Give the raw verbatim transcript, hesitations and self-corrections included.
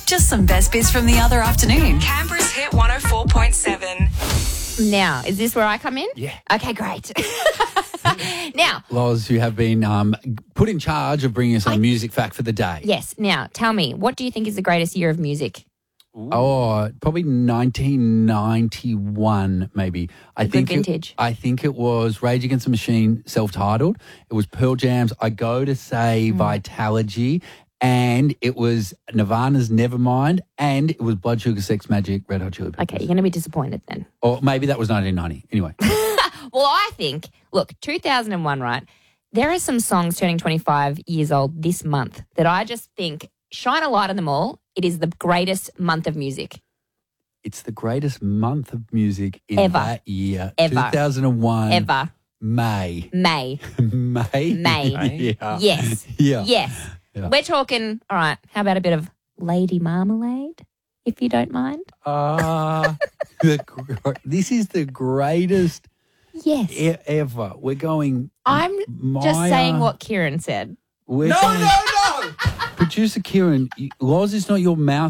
just some best bits from the other afternoon. Canberra's Hit one oh four point seven. Now, is this where I come in? Yeah. Okay, great. Now, Loz, you have been um, put in charge of bringing us a music fact for the day. yes, now tell me, what do you think is the greatest year of music? Oh, probably nineteen ninety-one, maybe. I good think it- vintage. I think it was Rage Against the Machine, self-titled. It was Pearl Jam's I Go to Say Hmm. Vitalogy, and it was Nirvana's Nevermind, and it was Blood Sugar Sex Magic, Red Hot Chili Peppers. Okay, you're going to be disappointed then. Or maybe that was nineteen ninety. Anyway. Well, I think, look, two thousand one, right? There are some songs turning twenty-five years old this month that I just think shine a light on them all. It is the greatest month of music. It's the greatest month of music in Ever. that year. Ever. two thousand one. Ever. May. May. May? May. Yeah. Yes. Yeah. Yes. Yeah. We're talking, all right, how about a bit of Lady Marmalade, if you don't mind? Ah, the gr- this is the greatest Yes. e- ever. We're going. I'm just Maya. saying what Kieran said. We're No, going, no, no. Producer Kieran, you- Loz is not your mouth.